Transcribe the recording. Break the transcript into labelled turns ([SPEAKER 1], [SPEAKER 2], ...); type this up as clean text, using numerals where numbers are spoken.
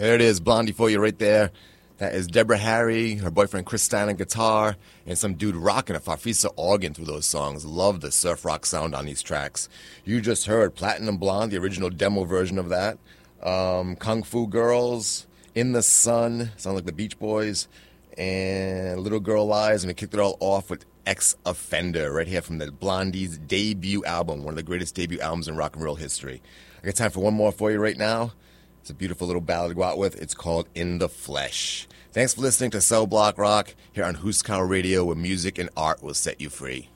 [SPEAKER 1] There it is, Blondie for you right there. That is Deborah Harry, her boyfriend Chris Stein on guitar, and some dude rocking a Farfisa organ through those songs. Love the surf rock sound on these tracks. You just heard Platinum Blonde, the original demo version of that. Kung Fu Girls, In the Sun, sound like the Beach Boys, and Little Girl Lies, and we kicked it all off with Ex Offender, right here from the Blondie's debut album, one of the greatest debut albums in rock and roll history. I got time for one more for you right now. It's a beautiful little ballad to go out with. It's called In the Flesh. Thanks for listening to Cell Block Rock here on Huskar Radio, where music and art will set you free.